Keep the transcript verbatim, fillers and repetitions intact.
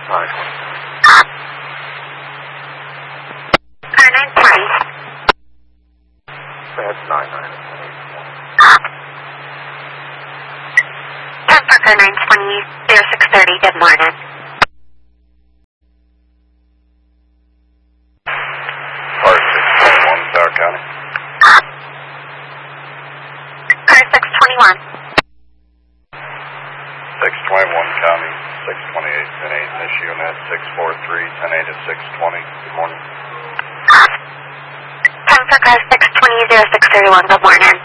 nine. Car nine twenty. That's nine nine. ten for car nine twenty, zero six thirty, good morning. Car six twenty-one, Tower County. Car six twenty-one. six twenty-one County, six twenty-eight, ten eight in this unit, six four three, ten eight at six twenty. Good morning. ten for car six twenty, zero six thirty-one, good morning.